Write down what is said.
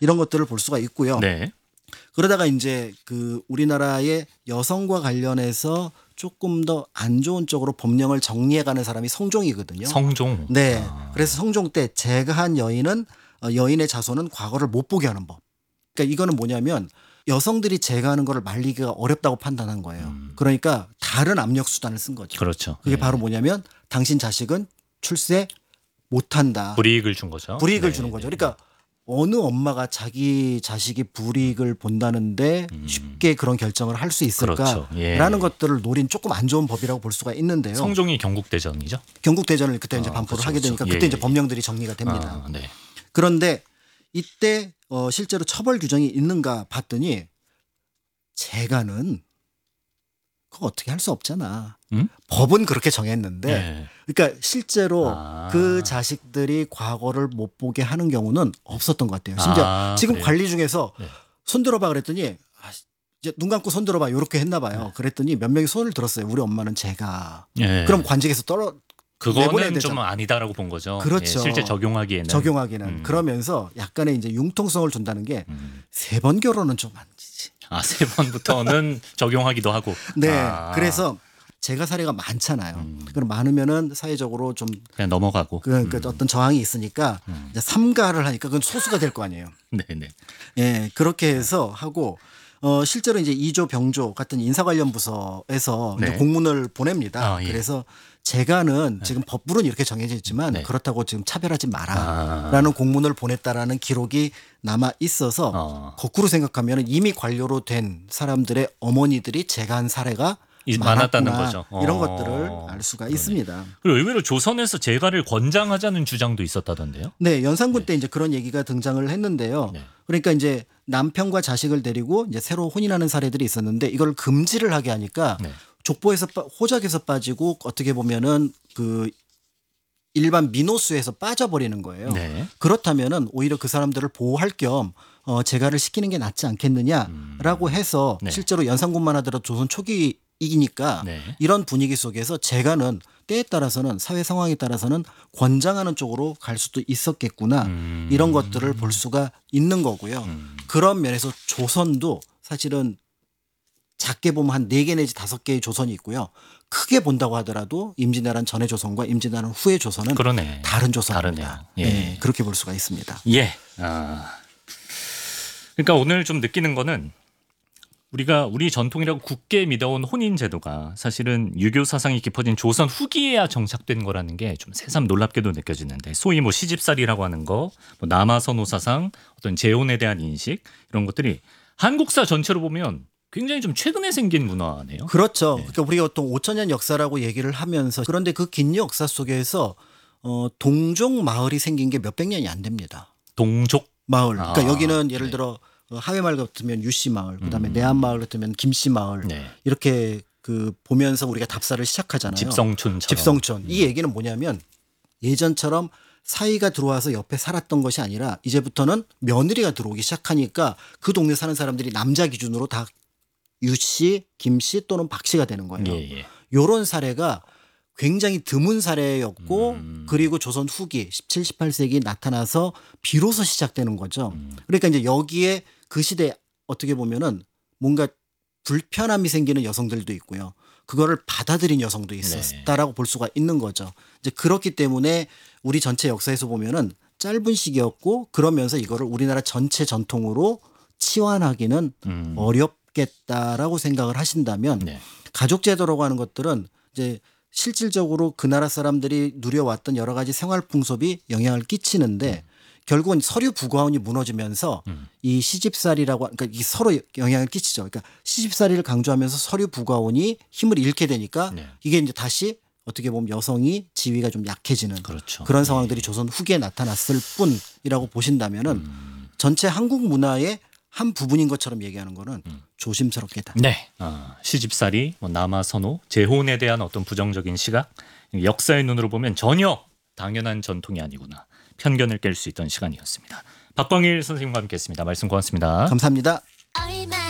이런 것들을 볼 수가 있고요. 네. 그러다가 이제 그 우리나라의 여성과 관련해서 조금 더 안 좋은 쪽으로 법령을 정리해가는 사람이 성종이거든요. 성종. 네. 그래서 성종 때 제가한 여인은 여인의 자손은 과거를 못 보게 하는 법. 그러니까 이거는 뭐냐면 여성들이 제가하는 거를 말리기가 어렵다고 판단한 거예요. 그러니까 다른 압력 수단을 쓴 거죠. 그렇죠. 그게 네. 바로 뭐냐면 당신 자식은 출세 못한다. 불이익을 준 거죠. 불이익을 네, 주는 거죠. 네. 그러니까 어느 엄마가 자기 자식이 불이익을 본다는데 쉽게 그런 결정을 할 수 그렇죠. 예. 있을까라는 것들을 노린 조금 안 좋은 법이라고 볼 수가 있는데요. 성종이 경국대전이죠. 경국대전을 그때 이제 반포를 그렇죠, 하게 되니까 그렇죠. 그때 예, 이제 예. 법령들이 정리가 됩니다. 네. 그런데 이때 실제로 처벌 규정이 있는가 봤더니 제가는 그거 어떻게 할 수 없잖아. 법은 그렇게 정했는데 네. 그러니까 실제로 아. 그 자식들이 과거를 못 보게 하는 경우는 없었던 것 같아요. 심지어 지금 그래요? 관리 중에서 네. 손 들어봐 그랬더니 이제 눈 감고 손 들어봐 이렇게 했나 봐요. 그랬더니 몇 명이 손을 들었어요. 우리 엄마는 제가. 예. 그럼 관직에서 내보내야 그거는 되잖아. 좀 아니다라고 본 거죠. 그렇죠. 예, 실제 적용하기에는. 그러면서 약간의 이제 융통성을 준다는 게 세 번 결혼은 좀 아니지. 세 번부터는 적용하기도 하고. 네. 그래서 제가 사례가 많잖아요. 그럼 많으면은 사회적으로 좀 그냥 넘어가고. 그 어떤 저항이 있으니까 이제 삼가를 하니까 그건 소수가 될 거 아니에요. 네네. 예, 그렇게 해서 하고 실제로 이제 이조 병조 같은 인사 관련 부서에서 네. 이제 공문을 보냅니다. 예. 그래서 제가는 지금 법으로는 이렇게 정해져 있지만 네. 그렇다고 지금 차별하지 마라라는 공문을 보냈다라는 기록이 남아 있어서 거꾸로 생각하면 이미 관료로 된 사람들의 어머니들이 제가한 사례가 많았다는 많았구나. 거죠. 이런 것들을 알 수가 있습니다. 그리고 의외로 조선에서 제가를 권장하자는 주장도 있었다던데요. 네, 연산군 때 이제 그런 얘기가 등장을 했는데요. 네. 그러니까 이제 남편과 자식을 데리고 이제 새로 혼인하는 사례들이 있었는데 이걸 금지를 하게 하니까 네. 족보에서 호적에서 빠지고 어떻게 보면은 그 일반 민호수에서 빠져버리는 거예요. 네. 그렇다면은 오히려 그 사람들을 보호할 겸 재가를 시키는 게 낫지 않겠느냐라고 해서 네. 실제로 연산군만 하더라도 조선 초기이니까 네. 이런 분위기 속에서 재가는 때에 따라서는 사회 상황에 따라서는 권장하는 쪽으로 갈 수도 있었겠구나 이런 것들을 볼 수가 있는 거고요. 그런 면에서 조선도 사실은 작게 보면 한 4개 내지 5개의 조선이 있고요. 크게 본다고 하더라도 임진왜란 전의 조선과 임진왜란 후의 조선은 그러네. 다른 조선입니다. 다르네요. 예. 네, 그렇게 볼 수가 있습니다. 예. 그러니까 오늘 좀 느끼는 거는 우리가 우리 전통이라고 굳게 믿어온 혼인 제도가 사실은 유교 사상이 깊어진 조선 후기에야 정착된 거라는 게 좀 새삼 놀랍게도 느껴지는데 소위 뭐 시집살이라고 하는 거, 뭐 남아선호 사상, 어떤 재혼에 대한 인식 이런 것들이 한국사 전체로 보면 굉장히 좀 최근에 생긴 문화네요. 그렇죠. 그러니까 우리가 어떤 5천년 역사라고 얘기를 하면서 그런데 그 긴 역사 속에서 동족 마을이 생긴 게 몇백 년이 안 됩니다. 동족 마을. 그러니까 여기는 예를 네. 들어 하회마을 같으면 유씨 마을, 그다음에 내안마을 같으면 김씨 마을 네. 이렇게 그 보면서 우리가 답사를 시작하잖아요. 집성촌처럼. 집성촌. 이 얘기는 뭐냐면 예전처럼 사위가 들어와서 옆에 살았던 것이 아니라 이제부터는 며느리가 들어오기 시작하니까 그 동네 사는 사람들이 남자 기준으로 다 유씨, 김씨 또는 박씨가 되는 거예요. 예. 이런 사례가 굉장히 드문 사례였고 그리고 조선 후기 17, 18세기 나타나서 비로소 시작되는 거죠. 그러니까 이제 여기에 그 시대에 어떻게 보면은 뭔가 불편함이 생기는 여성들도 있고요. 그거를 받아들인 여성도 있었다라고 볼 수가 있는 거죠. 이제 그렇기 때문에 우리 전체 역사에서 보면은 짧은 시기였고 그러면서 이거를 우리나라 전체 전통으로 치환하기는 어렵겠다라고 생각을 하신다면 네. 가족제도라고 하는 것들은 이제 실질적으로 그 나라 사람들이 누려왔던 여러 가지 생활 풍습이 영향을 끼치는데 결국은 서류 부가원이 무너지면서 이 시집살이라고 그러니까 이 서로 영향을 끼치죠. 그러니까 시집살이를 강조하면서 서류 부가원이 힘을 잃게 되니까 네. 이게 이제 다시 어떻게 보면 여성이 지위가 좀 약해지는 그렇죠. 그런 상황들이 조선 후기에 나타났을 뿐이라고 보신다면은 전체 한국 문화의 한 부분인 것처럼 얘기하는 거는 조심스럽게 다. 네. 시집살이, 뭐 남아선호, 재혼에 대한 어떤 부정적인 시각, 역사의 눈으로 보면 전혀 당연한 전통이 아니구나. 편견을 깰 수 있던 시간이었습니다. 박광일 선생님과 함께했습니다. 말씀 고맙습니다. 감사합니다. 얼마